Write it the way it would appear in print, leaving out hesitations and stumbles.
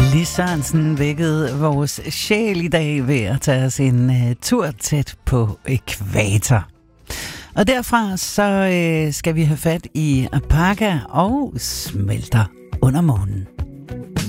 Lis Sørensen vækkede vores sjæl i dag ved at tage os en tur tæt på ækvator. Og derfra så skal vi have fat i Apaka og Smelter under månen.